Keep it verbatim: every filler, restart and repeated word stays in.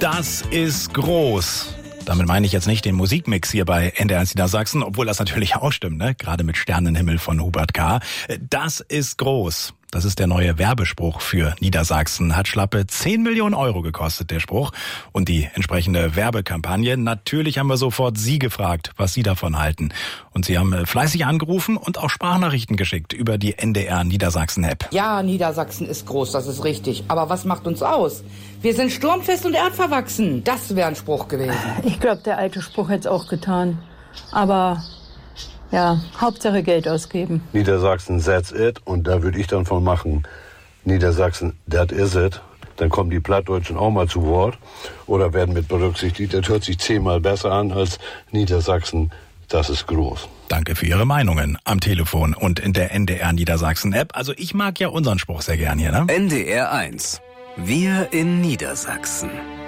Das ist groß. Damit meine ich jetzt nicht den Musikmix hier bei N D R eins Niedersachsen, obwohl das natürlich auch stimmt, ne? Gerade mit Sternenhimmel von Hubert K. Das ist groß. Das ist der neue Werbespruch für Niedersachsen. Hat schlappe zehn Millionen Euro gekostet, der Spruch. Und die entsprechende Werbekampagne. Natürlich haben wir sofort Sie gefragt, was Sie davon halten. Und Sie haben fleißig angerufen und auch Sprachnachrichten geschickt über die N D R Niedersachsen-App. Ja, Niedersachsen ist groß, das ist richtig. Aber was macht uns aus? Wir sind sturmfest und erdverwachsen. Das wäre ein Spruch gewesen. Ich glaube, der alte Spruch hätte es auch getan. Aber ja, Hauptsache Geld ausgeben. Niedersachsen, that's it. Und da würde ich dann von machen, Niedersachsen, that is it. Dann kommen die Plattdeutschen auch mal zu Wort oder werden mit berücksichtigt. Das hört sich zehnmal besser an als Niedersachsen, das ist groß. Danke für Ihre Meinungen am Telefon und in der N D R Niedersachsen-App. Also ich mag ja unseren Spruch sehr gern hier, ne? N D R eins. Wir in Niedersachsen.